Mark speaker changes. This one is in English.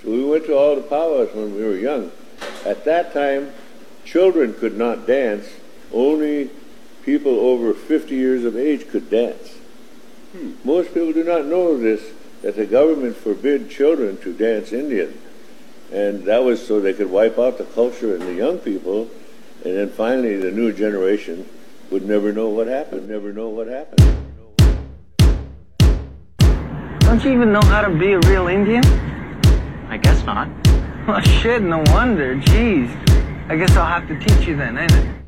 Speaker 1: So we went to all the powwows when we were young. At that time, children could not dance. Only people over 50 years of age could dance. Most people do not know this, that the government forbid children to dance Indian. And that was so they could wipe out the culture and the young people, and then finally the new generation would never know what happened, never know what happened.
Speaker 2: Don't you even know how to be a real Indian?
Speaker 3: I guess not.
Speaker 2: Well, shit, no wonder. Jeez. I guess I'll have to teach you then, ain't it?